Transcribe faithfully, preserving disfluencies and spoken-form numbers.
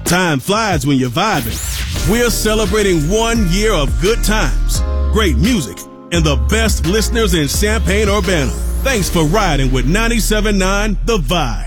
Time flies when you're vibing. We're celebrating one year of good times, great music, and the best listeners in Champaign-Urbana. Thanks for riding with ninety-seven point nine The Vibe.